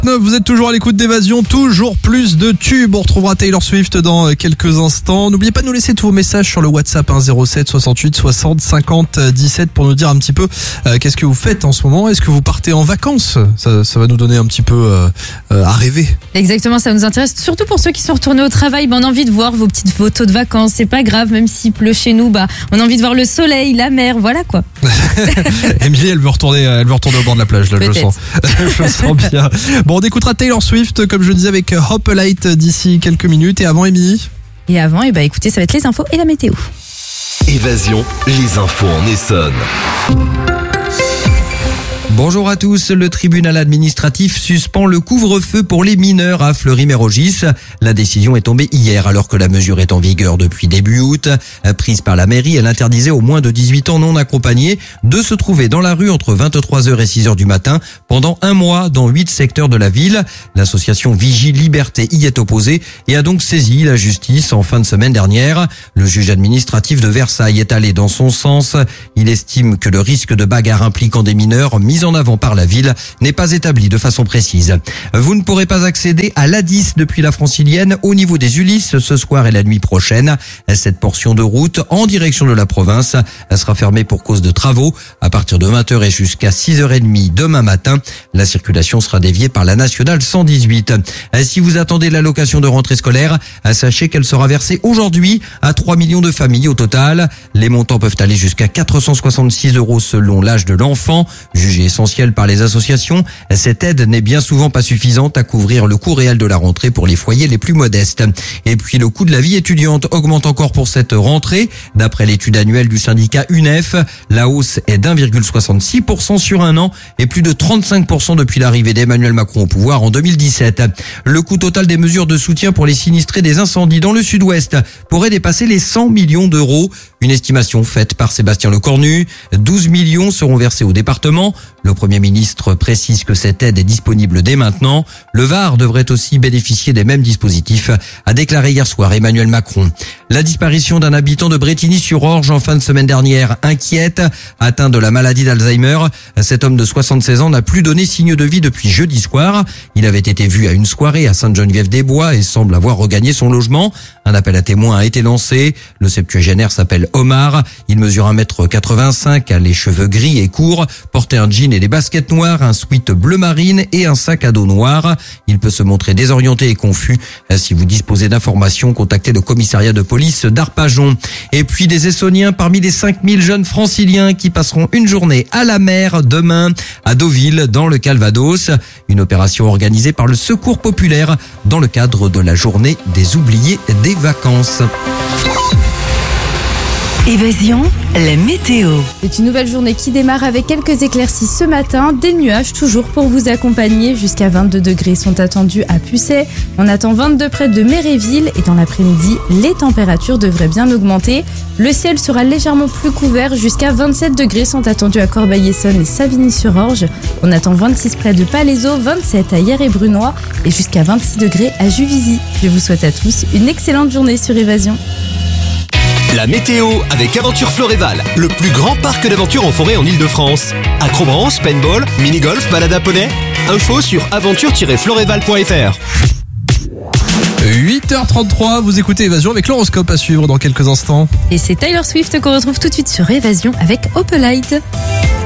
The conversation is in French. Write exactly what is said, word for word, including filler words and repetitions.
Vous êtes toujours à l'écoute d'Évasion, toujours plus de tubes. On retrouvera Taylor Swift dans quelques instants. N'oubliez pas de nous laisser tous vos messages sur le WhatsApp hein, zéro sept soixante-huit soixante cinquante dix-sept pour nous dire un petit peu euh, qu'est-ce que vous faites en ce moment. Est-ce que vous partez en vacances? ça, ça va nous donner un petit peu euh, euh, à rêver. Exactement, ça nous intéresse. Surtout pour ceux qui sont retournés au travail, bah, on a envie de voir vos petites photos de vacances. C'est pas grave, même s'il pleut chez nous, bah, on a envie de voir le soleil, la mer, voilà quoi. Émilie, elle veut retourner, elle veut retourner au bord de la plage, là, je le sens. Je le sens bien. Bon, on écoutera Taylor Swift, comme je le disais, avec Hop Light d'ici quelques minutes. Et avant, Émilie? Et avant, et bah, écoutez, ça va être les infos et la météo. Évasion, les infos en Essonne. Bonjour à tous, le tribunal administratif suspend le couvre-feu pour les mineurs à Fleury-Mérogis. La décision est tombée hier alors que la mesure est en vigueur depuis début août. Prise par la mairie, elle interdisait aux moins de dix-huit ans non accompagnés de se trouver dans la rue entre vingt-trois heures et six heures du matin pendant un mois dans huit secteurs de la ville. L'association Vigie Liberté y est opposée et a donc saisi la justice en fin de semaine dernière. Le juge administratif de Versailles est allé dans son sens. Il estime que le risque de bagarre impliquant des mineurs mis en avant par la ville n'est pas établi de façon précise. Vous ne pourrez pas accéder à l'A dix depuis la Francilienne au niveau des Ulysses ce soir et la nuit prochaine. Cette portion de route en direction de la province sera fermée pour cause de travaux à partir de vingt heures et jusqu'à six heures trente demain matin. La circulation sera déviée par la nationale cent dix-huit. Si vous attendez l'allocation de rentrée scolaire, sachez qu'elle sera versée aujourd'hui à trois millions de familles au total. Les montants peuvent aller jusqu'à quatre cent soixante-six euros selon l'âge de l'enfant. Jugé essentiel par les associations, cette aide n'est bien souvent pas suffisante à couvrir le coût réel de la rentrée pour les foyers les plus modestes. Et puis le coût de la vie étudiante augmente encore pour cette rentrée. D'après l'étude annuelle du syndicat U N E F, la hausse est d'un virgule soixante-six pour cent sur un an et plus de trente-cinq pour cent depuis l'arrivée d'Emmanuel Macron au pouvoir en deux mille dix-sept. Le coût total des mesures de soutien pour les sinistrés des incendies dans le sud-ouest pourrait dépasser les cent millions d'euros. Une estimation faite par Sébastien Lecornu. douze millions seront versés au département. Le Premier ministre précise que cette aide est disponible dès maintenant. Le Var devrait aussi bénéficier des mêmes dispositifs, a déclaré hier soir Emmanuel Macron. La disparition d'un habitant de Brétigny-sur-Orge en fin de semaine dernière inquiète. Atteint de la maladie d'Alzheimer, cet homme de soixante-seize ans n'a plus donné signe de vie depuis jeudi soir. Il avait été vu à une soirée à Sainte-Geneviève-des-Bois et semble avoir regagné son logement. Un appel à témoins a été lancé. Le septuagénaire s'appelle Omar. Il mesure un mètre quatre-vingt-cinq, a les cheveux gris et courts, portait un jean et des baskets noires, un sweat bleu marine et un sac à dos noir. Il peut se montrer désorienté et confus. Si vous disposez d'informations, contactez le commissariat de police d'Arpajon. Et puis des Essonniens parmi les cinq mille jeunes franciliens qui passeront une journée à la mer demain à Deauville dans le Calvados. Une opération organisée par le Secours populaire dans le cadre de la journée des oubliés des vacances. Évasion, la météo. C'est une nouvelle journée qui démarre avec quelques éclaircies ce matin, des nuages toujours pour vous accompagner. Jusqu'à vingt-deux degrés sont attendus à Pucet. On attend vingt-deux près de Méréville et dans l'après-midi, les températures devraient bien augmenter. Le ciel sera légèrement plus couvert, jusqu'à vingt-sept degrés sont attendus à Corbeil-Essonnes et Savigny-sur-Orge. On attend vingt-six près de Palaiseau, vingt-sept à Hyères-et-Brunois et jusqu'à vingt-six degrés à Juvisy. Je vous souhaite à tous une excellente journée sur Évasion. La météo avec Aventure Floréval, le plus grand parc d'aventure en forêt en Ile-de-France. Acrobranche, paintball, mini-golf, balade à poney. Info sur aventure tiret floréval point f r. huit heures trente-trois, vous écoutez Évasion avec l'horoscope à suivre dans quelques instants. Et c'est Taylor Swift qu'on retrouve tout de suite sur Évasion avec Hop Light.